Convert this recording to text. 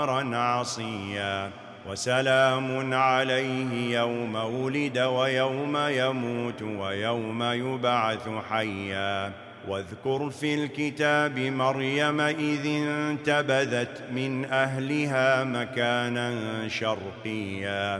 جبارا عصيا وسلام عليه يوم ولد ويوم يموت ويوم يبعث حيا واذكر في الكتاب مريم إذ انتبذت من أهلها مكانا شرقيا